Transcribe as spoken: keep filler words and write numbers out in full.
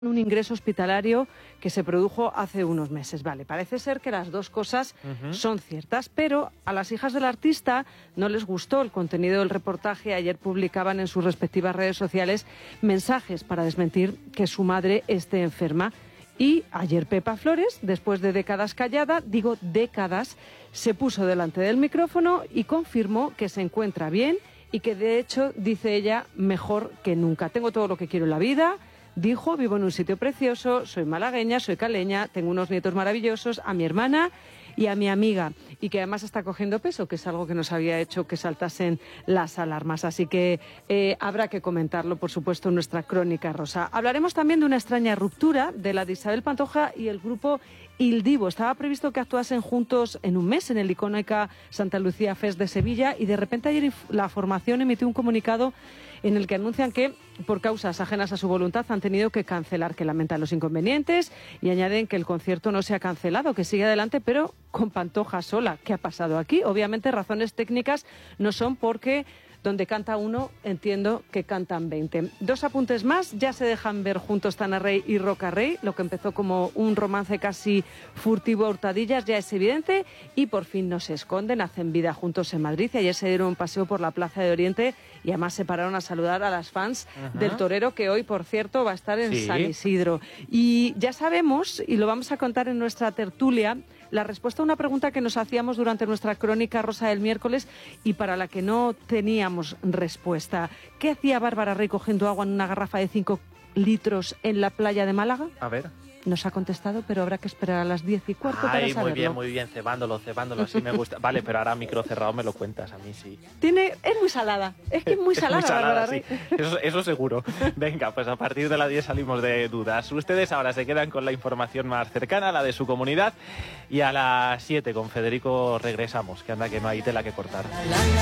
un ingreso hospitalario que se produjo hace unos meses. Vale, parece ser que las dos cosas uh-huh. son ciertas, pero a las hijas del artista no les gustó el contenido del reportaje. Ayer publicaban en sus respectivas redes sociales mensajes para desmentir que su madre esté enferma. Y ayer Pepa Flores, después de décadas callada, digo décadas, se puso delante del micrófono y confirmó que se encuentra bien y que de hecho, dice ella, mejor que nunca. Tengo todo lo que quiero en la vida. Dijo, vivo en un sitio precioso, soy malagueña, soy caleña, tengo unos nietos maravillosos, a mi hermana y a mi amiga, y que además está cogiendo peso, que es algo que nos había hecho que saltasen las alarmas. Así que eh, habrá que comentarlo, por supuesto, en nuestra crónica rosa. Hablaremos también de una extraña ruptura de la de Isabel Pantoja y el grupo Il Divo. Estaba previsto que actuasen juntos en un mes en el icónica Santa Lucía Fest de Sevilla, y de repente ayer la formación emitió un comunicado en el que anuncian que, por causas ajenas a su voluntad, han tenido que cancelar, que lamentan los inconvenientes, y añaden que el concierto no se ha cancelado, que sigue adelante, pero con Pantoja sola. ¿Qué ha pasado aquí? Obviamente razones técnicas no son, porque donde canta uno, entiendo que cantan veinte. Dos apuntes más, ya se dejan ver juntos Tana Rey y Roca Rey, lo que empezó como un romance casi furtivo a hurtadillas ya es evidente, y por fin no se esconden, hacen vida juntos en Madrid, y ayer se dieron un paseo por la Plaza de Oriente, y además se pararon a saludar a las fans uh-huh. del torero, que hoy, por cierto, va a estar en sí. San Isidro. Y ya sabemos, y lo vamos a contar en nuestra tertulia, la respuesta a una pregunta que nos hacíamos durante nuestra crónica rosa del miércoles y para la que no teníamos respuesta. ¿Qué hacía Bárbara Rey cogiendo agua en una garrafa de cinco litros en la playa de Málaga? A ver. Nos ha contestado, pero habrá que esperar a las diez y cuarto Ay, para saberlo. Muy bien, muy bien, cebándolo, cebándolo, sí me gusta. Vale, pero ahora micro cerrado me lo cuentas, a mí sí. Tiene, es muy salada, es que es muy salada, es muy salada, Bárbara sí. Rey. Eso, eso seguro. Venga, pues a partir de las diez salimos de dudas. Ustedes ahora se quedan con la información más cercana, la de su comunidad, y a las siete con Federico regresamos, que anda que no hay tela que cortar.